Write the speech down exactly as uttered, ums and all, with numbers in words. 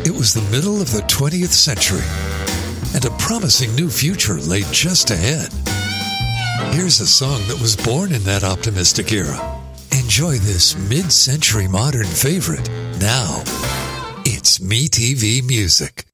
It was the middle of the twentieth century, and a promising new future lay just ahead. Here's a song that was born in that optimistic era. Enjoy this mid-century modern favorite now. It's MeTV Music.